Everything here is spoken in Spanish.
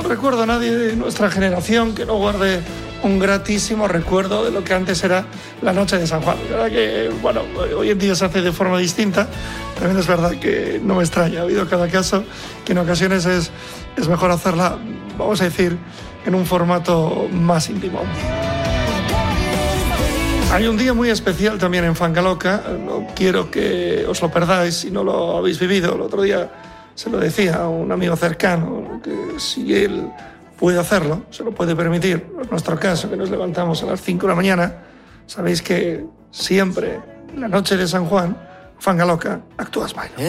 recuerdo a nadie de nuestra generación que no guarde un gratísimo recuerdo de lo que antes era la noche de San Juan. La verdad que, bueno, hoy en día se hace de forma distinta. También es verdad que no me extraña. Ha habido cada caso que en ocasiones es mejor hacerla, vamos a decir, en un formato más íntimo. Hay un día muy especial también en Fangaloca. No quiero que os lo perdáis si no lo habéis vivido. El otro día se lo decía a un amigo cercano, que si él puede hacerlo, se lo puede permitir. En nuestro caso, que nos levantamos a las 5 de la mañana, sabéis que siempre, la noche de San Juan, Fangaloca, actúa Smile.